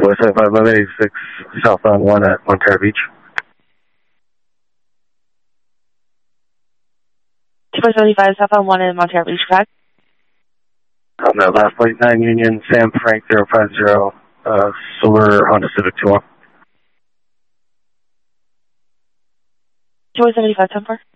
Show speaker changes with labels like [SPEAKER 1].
[SPEAKER 1] 275 Love 86 southbound 1 at Montara Beach.
[SPEAKER 2] 275 southbound 1 in Montara Beach, correct?
[SPEAKER 1] On the last plate 9 Union, Sam Frank 050, Silver Honda Civic 2
[SPEAKER 2] 275 10 4.